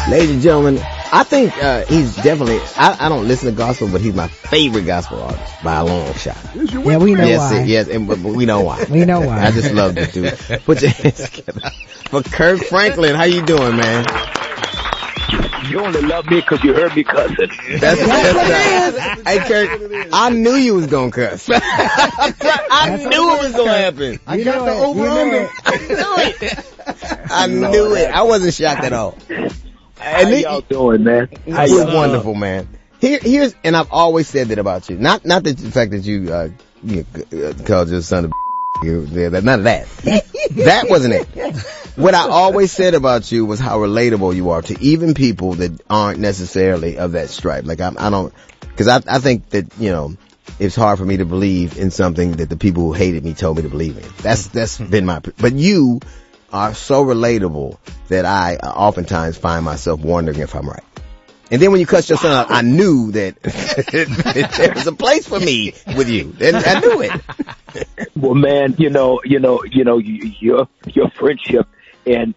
Ladies and gentlemen, I think he's definitely, I don't listen to gospel, but he's my favorite gospel artist by a long shot. Yeah, we know why. Yes, but we know why. We know why. I just love this dude. Put your hands together for Kirk Franklin. How you doing, man? You only love me because you heard me cussing. That's what it is. Hey, Kirk, I knew you was going to cuss. I knew it was going to happen. I got the over-under. I knew it. I wasn't shocked at all. How y'all doing, man? It was wonderful, man. Here's, and I've always said that about you. Not the fact that you called your son a none of that. That wasn't it. What I always said about you was how relatable you are to even people that aren't necessarily of that stripe. Like I don't, cause I think that, you know, it's hard for me to believe in something that the people who hated me told me to believe in. That's been but you are so relatable that I oftentimes find myself wondering if I'm right. And then when you cut your son out, I knew that there was a place for me with you. And I knew it. Well, man, you know, your friendship and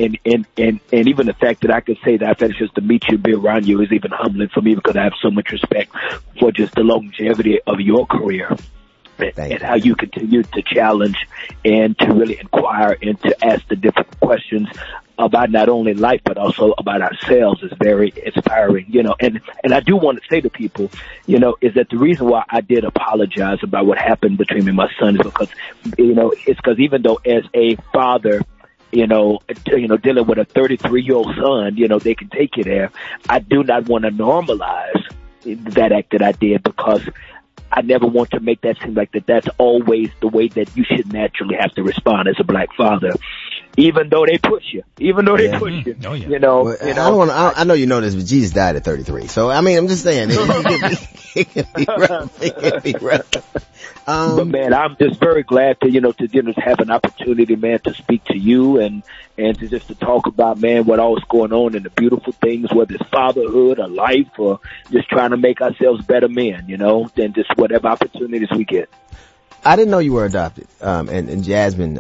even the fact that I could say that I've had just to meet you, be around you is even humbling for me because I have so much respect for just the longevity of your career. And how you continue to challenge and to really inquire and to ask the different questions about not only life but also about ourselves is very inspiring, you know. And I do want to say to people, you know, is that the reason why I did apologize about what happened between me and my son is because, you know, it's because even though as a father, you know, dealing with a 33-year-old son, you know, they can take you there. I do not want to normalize that act that I did because I never want to make that seem like that's always the way that you should naturally have to respond as a black father. Even though they push you. You know. Well, I know you know this, but Jesus died at 33. So, I mean, I'm just saying. It can be rough. But man, I'm just very glad to just have an opportunity, man, to speak to you and to just to talk about, man, what all is going on and the beautiful things, whether it's fatherhood or life or just trying to make ourselves better men, you know, than just whatever opportunities we get. I didn't know you were adopted. And Jasmine,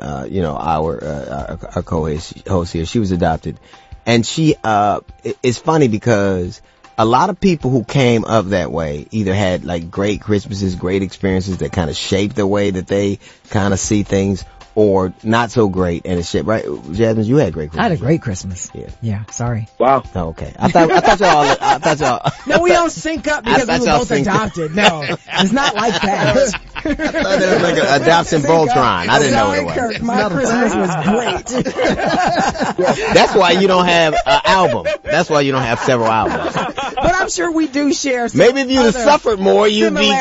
our co-host here, she was adopted. And it's funny because a lot of people who came up that way either had like great Christmases, great experiences that kind of shaped the way that they kind of see things, or not so great and it's shit, right? Jasmine, you had great Christmas. I had a great Christmas. Yeah. Yeah, sorry. Wow. Oh, okay. I thought y'all. No, we don't sync up because we were both adopted. No, it's not like that. I thought it was like an adoption Voltron. I didn't know what it was. Kirk, my Christmas was great. That's why you don't have an album. That's why you don't have several albums. But I'm sure we do share some maybe if you'd have suffered more, you'd be.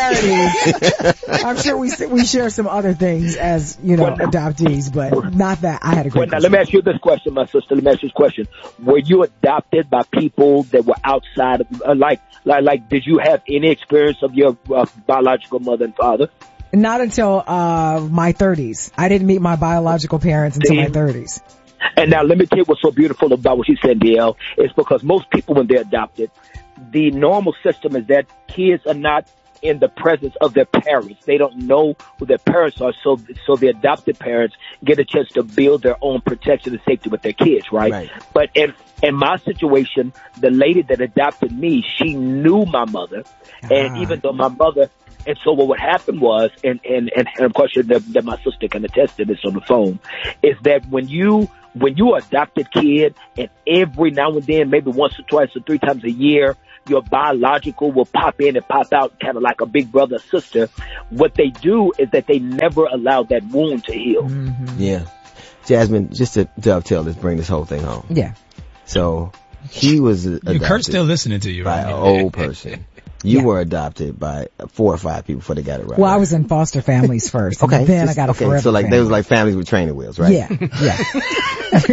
I'm sure we share some other things as, you know, adoptees, but not that I had a great Now, let me ask you this question, my sister. Let me ask you this question. Were you adopted by people that were outside of, like, did you have any experience of your biological mother and father? Not until my 30s. I didn't meet my biological parents until my 30s. And now let me tell you what's so beautiful about what she said, DL. It's because most people, when they're adopted, the normal system is that kids are not in the presence of their parents. They don't know who their parents are, so the adopted parents get a chance to build their own protection and safety with their kids, right? But in my situation, the lady that adopted me, she knew my mother, and even though my mother, and so what would happen was, and of course that my sister can attest to this on the phone, is that when you adopted kid, and every now and then, maybe once or twice or 3 times a year, your biological will pop in and pop out kind of like a big brother or sister. What they do is that they never allow that wound to heal. Mm-hmm. Yeah. Jasmine, just to dovetail this, bring this whole thing home. Yeah. So he was adopted. Kurt's still listening to you. By an old person. You were adopted by 4 or 5 people before they got it right. Well, I was in foster families first. Okay. And then I got a forever so like family. they was like families with training wheels, right? Yeah. I'm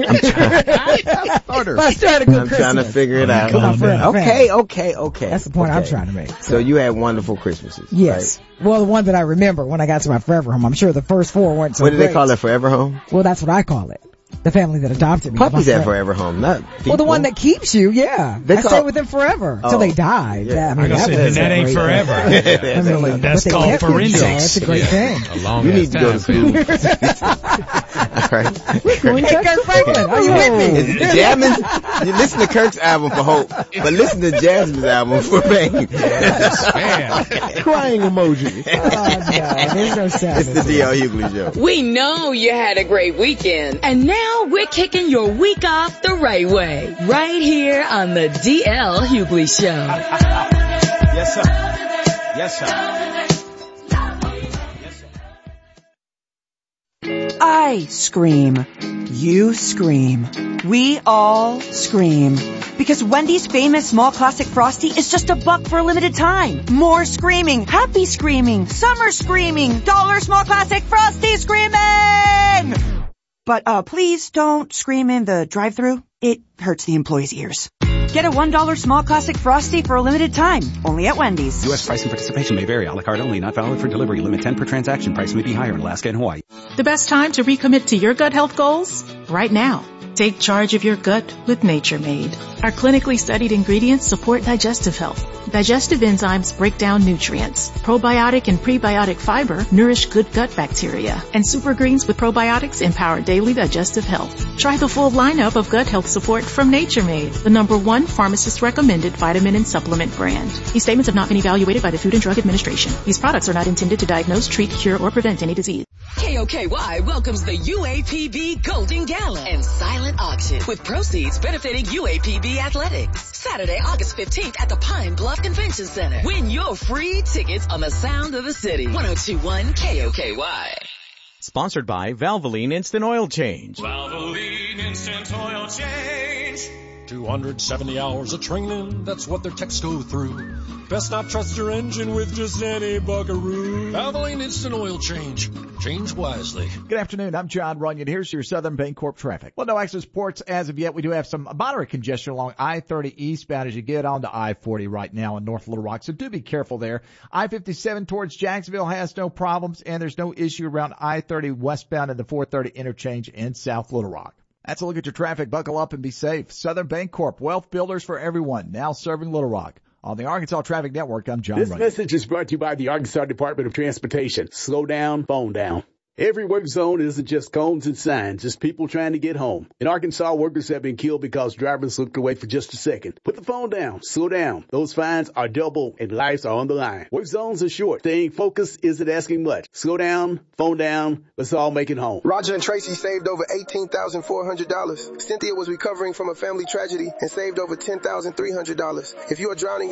trying to figure it out. Okay. That's the point I'm trying to make. So you had wonderful Christmases. Yes. Right? Well, the one that I remember when I got to my forever home. I'm sure the first 4 weren't so What do they great. call it, forever home? Well, that's what I call it. The family that adopted me. Puppies have forever home, not people. Well, the one that keeps you, yeah. I stay with them forever till they die. Yeah. That ain't forever. That's called forensics. That's a great thing. You need to go to school. All right. Hey, Kirk Franklin, are you with me? Jasmine, you listen to Kirk's album for hope, but listen to Jasmine's album for pain. Crying emoji. Oh, no, there's no sadness. It's the D.L. Hughley Show. We know you had a great weekend, and now we're kicking your week off the right way, right here on the D.L. Hughley Show. Yes, sir. Yes, sir. I scream. You scream. We all scream. Because Wendy's famous small classic Frosty is just $1 for a limited time. More screaming, happy screaming, summer screaming, dollar small classic Frosty screaming! But please don't scream in the drive-thru. It hurts the employees' ears. Get a $1 small classic Frosty for a limited time. Only at Wendy's. U.S. price and participation may vary. A la carte only. Not valid for delivery. Limit 10 per transaction. Price may be higher in Alaska and Hawaii. The best time to recommit to your gut health goals? Right now. Take charge of your gut with Nature Made. Our clinically studied ingredients support digestive health. Digestive enzymes break down nutrients. Probiotic and prebiotic fiber nourish good gut bacteria. And super greens with probiotics empower daily digestive health. Try the full lineup of gut health support from Nature Made, the #1 pharmacist recommended vitamin and supplement brand. These statements have not been evaluated by the Food and Drug Administration. These products are not intended to diagnose, treat, cure, or prevent any disease. KOKY welcomes the UAPB Golden Gala and Silent Auction with proceeds benefiting UAPB Athletics. Saturday, August 15th at the Pine Bluff Convention Center. Win your free tickets on the Sound of the City. 102.1 KOKY. Sponsored by Valvoline Instant Oil Change. Valvoline Instant Oil Change. 270 hours of training, that's what their techs go through. Best not trust your engine with just any buckaroo. Valvoline Instant Oil Change. Change wisely. Good afternoon. I'm John Runyon. Here's your Southern Bancorp traffic. Well, no access ports as of yet. We do have some moderate congestion along I-30 eastbound as you get onto I-40 right now in North Little Rock, so do be careful there. I-57 towards Jacksonville has no problems, and there's no issue around I-30 westbound in the 430 interchange in South Little Rock. That's a look at your traffic. Buckle up and be safe. Southern Bancorp, wealth builders for everyone, now serving Little Rock. On the Arkansas Traffic Network, I'm John Runyon. This message is brought to you by the Arkansas Department of Transportation. Slow down, phone down. Every work zone isn't just cones and signs, it's people trying to get home. In Arkansas, workers have been killed because drivers looked away for just a second. Put the phone down. Slow down. Those fines are double and lives are on the line. Work zones are short. Staying focused isn't asking much. Slow down, phone down. Let's all make it home. Roger and Tracy saved over $18,400. Cynthia was recovering from a family tragedy and saved over $10,300. If you are drowning